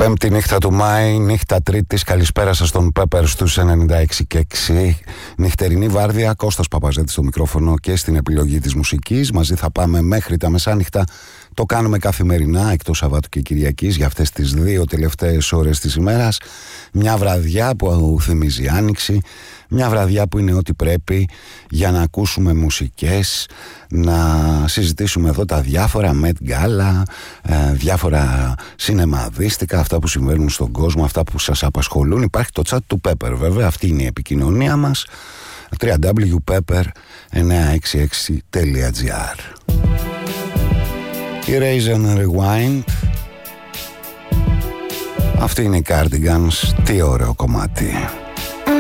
Πέμπτη νύχτα του Μάη, νύχτα Τρίτης. Καλησπέρα σας στον Πέπερ στους 96,6. Νυχτερινή βάρδια, Κώστας Παπαζέτης στο μικρόφωνο και στην επιλογή της μουσικής. Μαζί θα πάμε μέχρι τα μεσάνυχτα. Το κάνουμε καθημερινά, εκτός Σαββάτου και Κυριακής, για αυτές τις δύο τελευταίες ώρες της ημέρας. Μια βραδιά που θυμίζει Άνοιξη. Μια βραδιά που είναι ό,τι πρέπει για να ακούσουμε μουσικές, να συζητήσουμε εδώ τα διάφορα Met Gala, διάφορα σινεμαδίστικα, αυτά που συμβαίνουν στον κόσμο, αυτά που σας απασχολούν. Υπάρχει το chat του Pepper, βέβαια, αυτή είναι η επικοινωνία μας. www.pepper966.gr. Erase and Rewind. Αυτή είναι η Cardigans. Τι ωραίο κομμάτι.